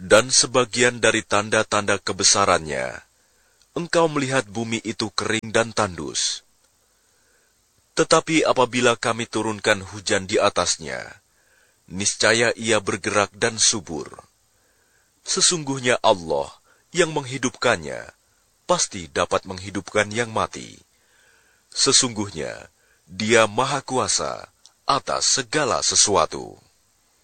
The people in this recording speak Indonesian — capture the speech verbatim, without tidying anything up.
Dan sebagian dari tanda-tanda kebesarannya, engkau melihat bumi itu kering dan tandus. Tetapi apabila kami turunkan hujan di atasnya, niscaya ia bergerak dan subur. Sesungguhnya Allah yang menghidupkannya, pasti dapat menghidupkan yang mati. Sesungguhnya Dia Maha Kuasa atas segala sesuatu.